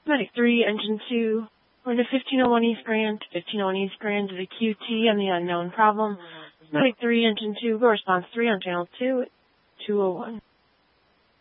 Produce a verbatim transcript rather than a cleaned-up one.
Medic three, Engine two. We're to fifteen oh one East Grand. fifteen oh one East Grand to the Q T on the unknown problem. Medic three, Engine two, go response three on channel two, two oh one.